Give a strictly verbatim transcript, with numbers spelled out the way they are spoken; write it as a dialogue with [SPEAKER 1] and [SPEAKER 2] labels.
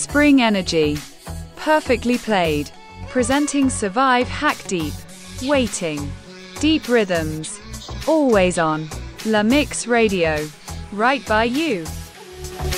[SPEAKER 1] Spring energy. Perfectly played. Presenting Survive Hack Deep. Waiting. Deep rhythms. Always on. La Mix Radio. Right by you.